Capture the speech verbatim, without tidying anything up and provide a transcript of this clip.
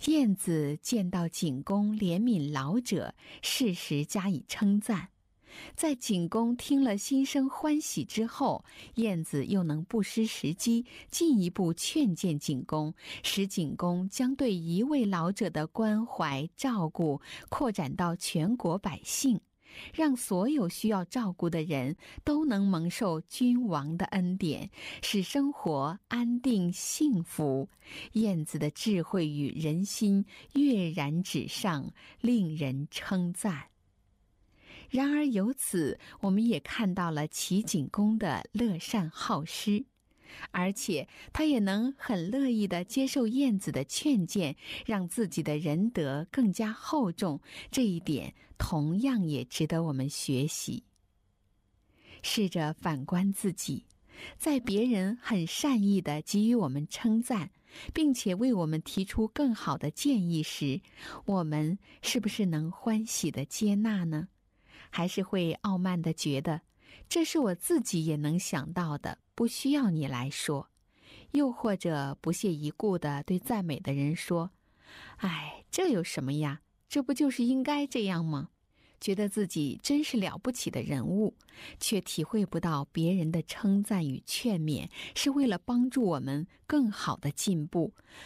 晏子见到景公怜悯老者，适时加以称赞。在景公听了心生欢喜之后，晏子又能不失时机，进一步劝谏景公，使景公将对一位老者的关怀照顾扩展到全国百姓，让所有需要照顾的人都能蒙受君王的恩典，使生活安定幸福。晏子的智慧与人心跃然纸上，令人称赞。然而由此，我们也看到了齐景公的乐善好施，而且他也能很乐意地接受晏子的劝谏，让自己的仁德更加厚重，这一点同样也值得我们学习。试着反观自己，在别人很善意地给予我们称赞，并且为我们提出更好的建议时，我们是不是能欢喜地接纳呢？还是会傲慢地觉得这是我自己也能想到的，不需要你来说？又或者不屑一顾地对赞美的人说，哎，这有什么呀？这不就是应该这样吗？觉得自己真是了不起的人物，却体会不到别人的称赞与劝勉是为了帮助我们更好的进步，